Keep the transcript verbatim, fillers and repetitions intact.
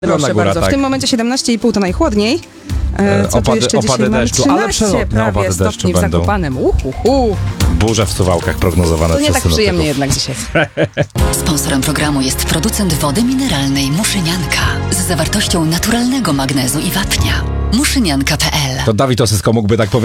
Proszę góra, bardzo, tak. w tym momencie siedemnaście i pół to najchłodniej. E, co opady- tu jeszcze opady dzisiaj mamy? deszczu, ale trzynaście przelotne prawie opady deszczu stopni w będą. Zakopanem. Uhuhu. Burze w Suwałkach prognozowane To nie przez tak przyjemnie synoptyków. jednak dzisiaj. Sponsorem programu jest producent wody mineralnej Muszynianka z zawartością naturalnego magnezu i wapnia. muszynianka kropka p l. To Dawid Osysko mógłby tak powiedzieć.